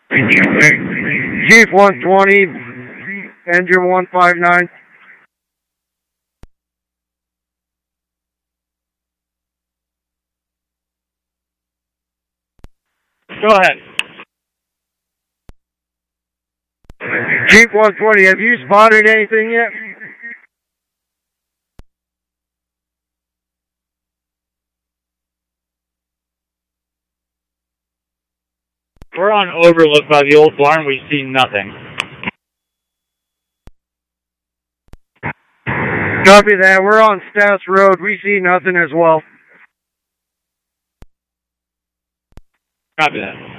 Jeep 120, engine 159. Go ahead. Jeep 120, have you spotted anything yet? We're on overlook by the old barn. We see nothing. Copy that. We're on Stats Road. We see nothing as well. Copy that.